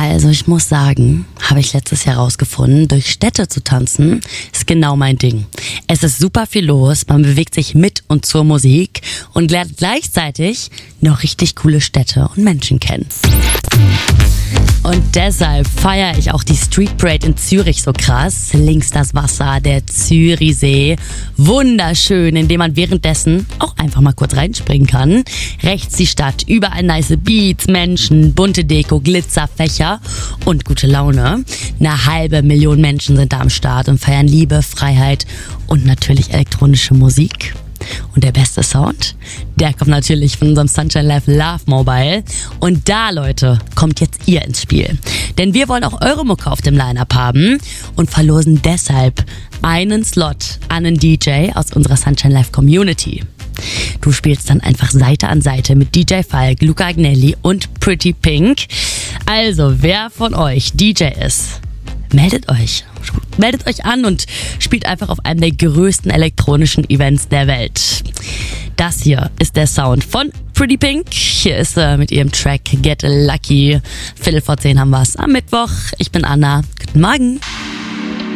Also ich muss sagen, habe ich letztes Jahr rausgefunden, durch Städte zu tanzen ist genau mein Ding. Es ist super viel los, man bewegt sich mit und zur Musik und lernt gleichzeitig noch richtig coole Städte und Menschen kennen. Und deshalb feiere ich auch die Street Parade in Zürich so krass. Links das Wasser, der Zürichsee. Wunderschön, indem man währenddessen auch einfach mal kurz reinspringen kann. Rechts die Stadt, überall nice Beats, Menschen, bunte Deko, Glitzer, Fächer und gute Laune. 500.000 Menschen sind da am Start und feiern Liebe, Freiheit und natürlich elektronische Musik. Und der beste Sound, der kommt natürlich von unserem Sunshine Live Love Mobile. Und da, Leute, kommt jetzt ihr ins Spiel. Denn wir wollen auch eure Mucke auf dem Line-Up haben und verlosen deshalb einen Slot an einen DJ aus unserer Sunshine Live Community. Du spielst dann einfach Seite an Seite mit DJ Falk, Luca Agnelli und Pretty Pink. Also, wer von euch DJ ist, meldet euch an und spielt einfach auf einem der größten elektronischen Events der Welt. Das hier ist der Sound von Pretty Pink. Hier ist er mit ihrem Track Get Lucky. 9:15 haben wir es am Mittwoch. Ich bin Anna. Guten Morgen.